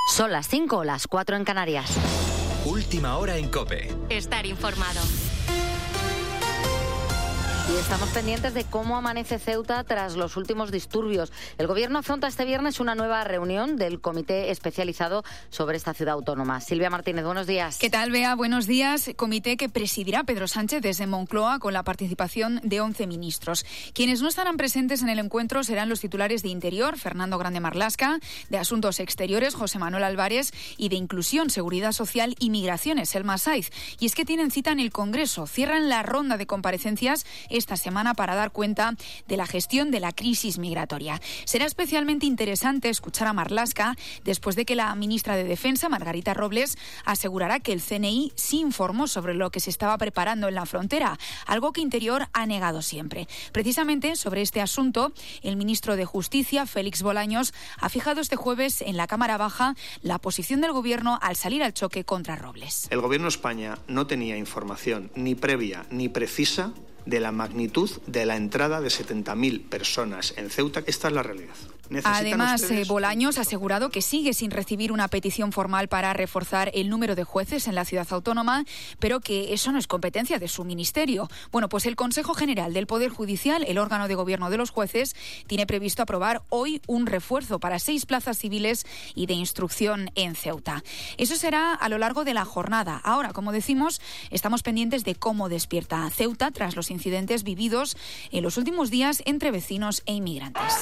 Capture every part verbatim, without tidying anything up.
Son las cinco o las cuatro en Canarias. Última hora en COPE. Estar informado. Y estamos pendientes de cómo amanece Ceuta tras los últimos disturbios. El Gobierno afronta este viernes una nueva reunión del Comité Especializado sobre esta ciudad autónoma. Silvia Martínez, buenos días. ¿Qué tal, Bea? Buenos días. Comité que presidirá Pedro Sánchez desde Moncloa con la participación de once ministros. Quienes no estarán presentes en el encuentro serán los titulares de Interior, Fernando Grande Marlaska, de Asuntos Exteriores, José Manuel Álvarez, y de Inclusión, Seguridad Social y Migraciones, Elma Saiz. Y es que tienen cita en el Congreso. Cierran la ronda de comparecencias esta semana para dar cuenta de la gestión de la crisis migratoria. Será especialmente interesante escuchar a Marlaska después de que la ministra de Defensa, Margarita Robles, asegurará que el C N I sí informó sobre lo que se estaba preparando en la frontera, algo que Interior ha negado siempre. Precisamente sobre este asunto, el ministro de Justicia, Félix Bolaños, ha fijado este jueves en la Cámara Baja la posición del Gobierno al salir al choque contra Robles. El Gobierno de España no tenía información ni previa ni precisa de la magnitud de la entrada de setenta mil personas en Ceuta. Esta es la realidad. Además, ustedes... Bolaños ha asegurado que sigue sin recibir una petición formal para reforzar el número de jueces en la ciudad autónoma, pero que eso no es competencia de su ministerio. Bueno, pues el Consejo General del Poder Judicial, el órgano de gobierno de los jueces, tiene previsto aprobar hoy un refuerzo para seis plazas civiles y de instrucción en Ceuta. Eso será a lo largo de la jornada. Ahora, como decimos, estamos pendientes de cómo despierta Ceuta tras los incidentes vividos en los últimos días entre vecinos e inmigrantes.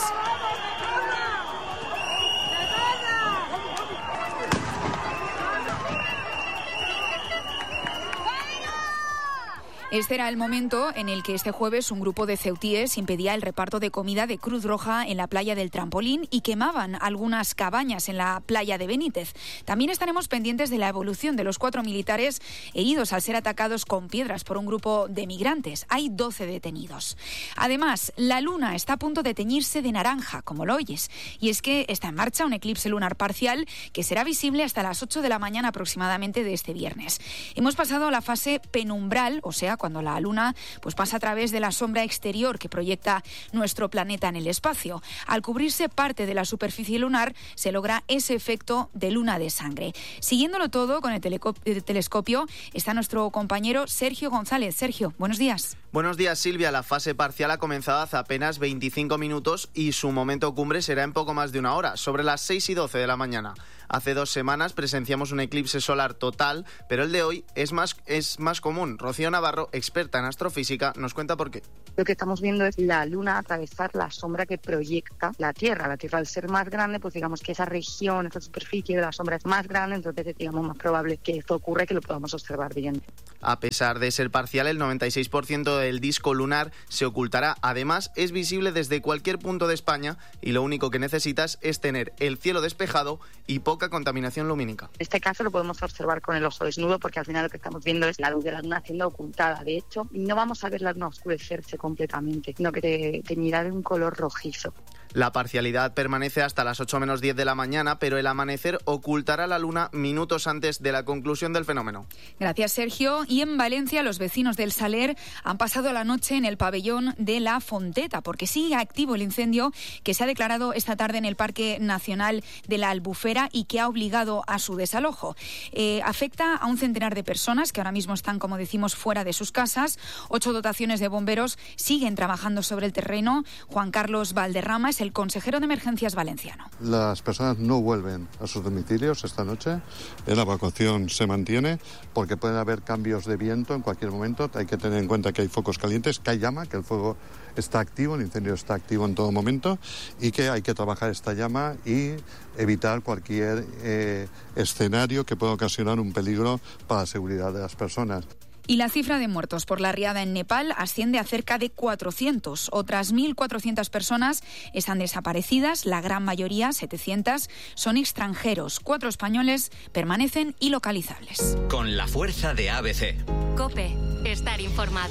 Este era el momento en el que este jueves un grupo de ceutíes impedía el reparto de comida de Cruz Roja en la playa del Trampolín y quemaban algunas cabañas en la playa de Benítez. También estaremos pendientes de la evolución de los cuatro militares heridos al ser atacados con piedras por un grupo de migrantes. Hay doce detenidos. Además, la luna está a punto de teñirse de naranja, como lo oyes. Y es que está en marcha un eclipse lunar parcial que será visible hasta las ocho de la mañana aproximadamente de este viernes. Hemos pasado a la fase penumbral, o sea, cuando la luna pues pasa a través de la sombra exterior que proyecta nuestro planeta en el espacio. Al cubrirse parte de la superficie lunar se logra ese efecto de luna de sangre. Siguiéndolo todo con el, teleco- el telescopio está nuestro compañero Sergio González. Sergio, buenos días. Buenos días, Silvia. La fase parcial ha comenzado hace apenas veinticinco minutos y su momento cumbre será en poco más de una hora, sobre las seis y doce de la mañana. Hace dos semanas presenciamos un eclipse solar total, pero el de hoy es más, es más común. Rocío Navarro, experta en astrofísica, nos cuenta por qué. Lo que estamos viendo es la luna atravesar la sombra que proyecta la Tierra. La Tierra, al ser más grande, pues digamos que esa región, esa superficie de la sombra es más grande, entonces es digamos más probable que esto ocurra y que lo podamos observar bien. A pesar de ser parcial, el noventa y seis por ciento del disco lunar se ocultará. Además, es visible desde cualquier punto de España y lo único que necesitas es tener el cielo despejado y poca contaminación lumínica. En este caso lo podemos observar con el ojo desnudo porque al final lo que estamos viendo es la luz de la luna siendo ocultada. De hecho, no vamos a ver la luna oscurecerse completamente, sino que te teñirá de un color rojizo. La parcialidad permanece hasta las ocho menos diez de la mañana, pero el amanecer ocultará la luna minutos antes de la conclusión del fenómeno. Gracias, Sergio. Y en Valencia, los vecinos del Saler han pasado la noche en el pabellón de La Fonteta, porque sigue activo el incendio que se ha declarado esta tarde en el Parque Nacional de la Albufera y que ha obligado a su desalojo. Eh, afecta a un centenar de personas que ahora mismo están, como decimos, fuera de sus casas. Ocho dotaciones de bomberos siguen trabajando sobre el terreno. Juan Carlos Valderrama es el consejero de Emergencias valenciano. Las personas no vuelven a sus domicilios esta noche. La evacuación se mantiene porque pueden haber cambios de viento en cualquier momento. Hay que tener en cuenta que hay focos calientes, que hay llama, que el fuego está activo, el incendio está activo en todo momento y que hay que trabajar esta llama y evitar cualquier eh, escenario que pueda ocasionar un peligro para la seguridad de las personas. Y la cifra de muertos por la riada en Nepal asciende a cerca de cuatrocientos. Otras mil cuatrocientas personas están desaparecidas, la gran mayoría, setecientas, son extranjeros. Cuatro españoles permanecen ilocalizables. Con la fuerza de A B C. COPE, estar informado.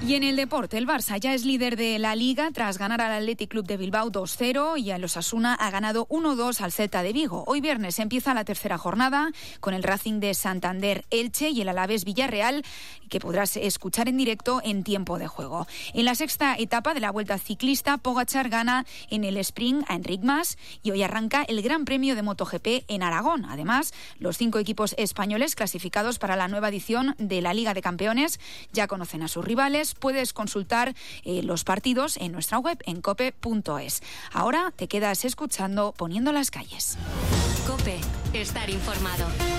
Y en el deporte, el Barça ya es líder de la Liga tras ganar al Athletic Club de Bilbao dos cero y el Osasuna ha ganado uno dos al Celta de Vigo. Hoy viernes empieza la tercera jornada con el Racing de Santander Elche y el Alavés Villarreal, que podrás escuchar en directo en tiempo de juego. En la sexta etapa de la Vuelta Ciclista, Pogačar gana en el sprint a Enric Mas y hoy arranca el Gran Premio de MotoGP en Aragón. Además, los cinco equipos españoles clasificados para la nueva edición de la Liga de Campeones ya conocen a sus rivales. Puedes consultar eh, los partidos en nuestra web en cope punto es. Ahora te quedas escuchando Poniendo las calles. COPE, estar informado.